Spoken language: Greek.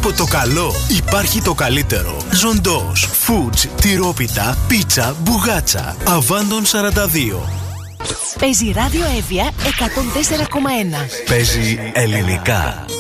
Από το καλό υπάρχει το καλύτερο. Ζοντός, Foods, τυρόπιτα, πίτσα, μπουγάτσα. Αβάντων 42. Παίζει ράδιο Εύβοια 104,1. Παίζει ελληνικά.